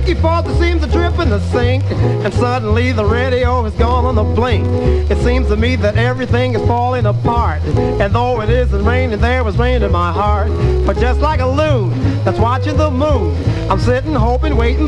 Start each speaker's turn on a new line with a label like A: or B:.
A: leaky faucet seems to drip in the sink, and suddenly the radio is gone on the blink. It seems to me that everything is falling apart, and though it isn't raining, there was rain in my heart. But just like a loon that's watching the moon, I'm sitting, hoping, waiting,